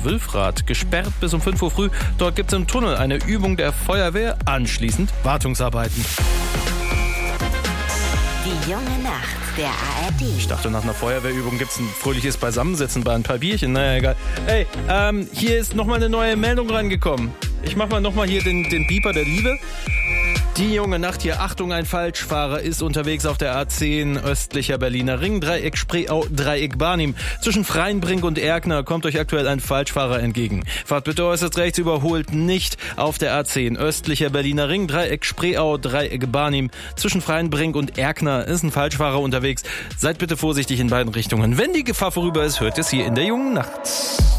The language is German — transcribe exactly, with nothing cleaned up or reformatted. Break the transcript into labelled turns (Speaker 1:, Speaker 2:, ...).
Speaker 1: Wülfrath. Gesperrt bis um fünf Uhr früh. Dort gibt es im Tunnel eine Übung der Feuerwehr. Anschließend Wartungsarbeiten.
Speaker 2: Die junge Nacht der A R D.
Speaker 1: Ich dachte, nach einer Feuerwehrübung gibt es ein fröhliches Beisammensitzen bei ein paar Bierchen. Naja, egal. Ey, ähm, hier ist nochmal eine neue Meldung reingekommen. Ich mach mal nochmal hier den, den Beeper der Liebe. Die junge Nacht hier. Achtung, ein Falschfahrer ist unterwegs auf der A zehn östlicher Berliner Ring. Dreieck Spreeau, Dreieck Barnim. Zwischen Freienbrink und Erkner kommt euch aktuell ein Falschfahrer entgegen. Fahrt bitte äußerst rechts, überholt nicht auf der A zehn östlicher Berliner Ring. Dreieck Spreeau, Dreieck Barnim. Zwischen Freienbrink und Erkner ist ein Falschfahrer unterwegs. Seid bitte vorsichtig in beiden Richtungen. Wenn die Gefahr vorüber ist, hört es hier in der jungen Nacht.